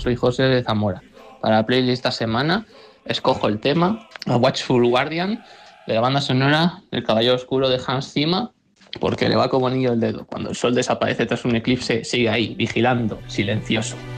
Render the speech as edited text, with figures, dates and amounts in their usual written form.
soy José de Zamora. Para la playlist esta semana escojo el tema A Watchful Guardian de la banda sonora El Caballero Oscuro de Hans Zimmer, porque le va como anillo el dedo. Cuando el sol desaparece tras un eclipse, sigue ahí, vigilando, silencioso.